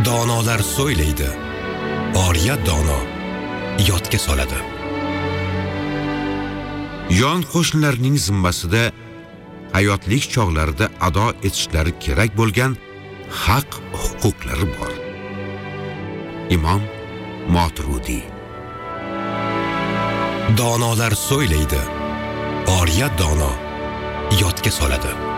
Donolar so'ylaydi, oriya dono yodga soladi. Yon qo'shnilarning zimmasida hayotlik chog'larida ado etishlari kerak bo'lgan haq huquqlari bor. Imom Moturudiy. Donolar so'ylaydi, oriya dono yodga soladi.